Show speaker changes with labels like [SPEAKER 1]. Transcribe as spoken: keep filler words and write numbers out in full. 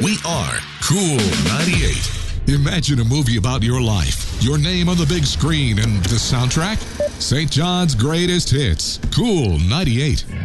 [SPEAKER 1] We are Cool ninety-eight. Imagine a movie about your life, your name on the big screen, and the soundtrack? Saint John's Greatest Hits. Cool ninety-eight.